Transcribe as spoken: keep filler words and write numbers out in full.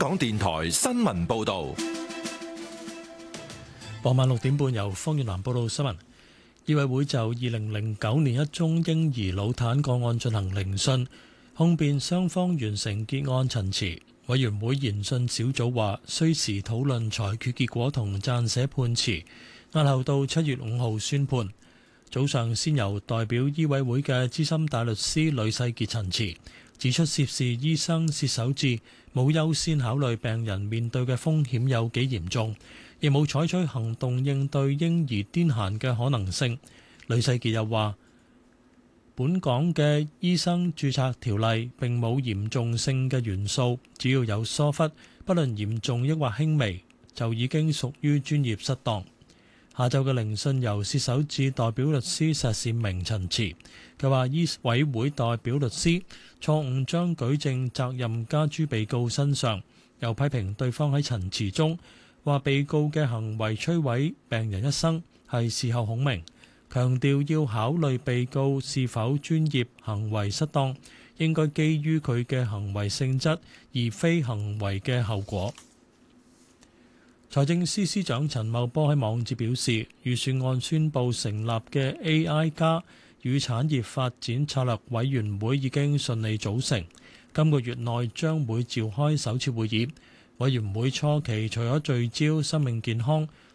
港電台新聞報道。 傍晚六點半由方月南報道新聞。醫委會就二零零九年一宗嬰兒腦癱個案進行聆訊，控辯雙方完成結案陳詞。委員會研訊小組話需時討論裁決結果同撰寫判詞，押後到七月五號宣判。早上先由代表醫委會嘅資深大律師呂世傑陳詞，指出涉事醫生薛守志冇優先考慮病人面對嘅風險有幾嚴重，亦冇採取行動應對嬰兒癲癇嘅可能性。呂世傑又話，本港嘅醫生註冊條例並冇嚴重性嘅元素，只要有疏忽，不論嚴重抑或輕微，就已經屬於專業失當。下晝嘅聆訊由薛守志代表律師石善明陳詞，佢話醫委會代表律師錯誤將舉證責任加諸被告身上，又批評對方喺陳詞中話被告嘅行為摧毀病人一生係事後孔明，強調要考慮被告是否專業行為失當，應該基於佢嘅行為性質，而非行為嘅後果。財政司司長陳茂波喺網誌表示，預算案宣布成立嘅 A I 加與產業發展策略委員會已經順利組成，今個月內將會召開首次會議。委員會初期除咗聚焦生命健康、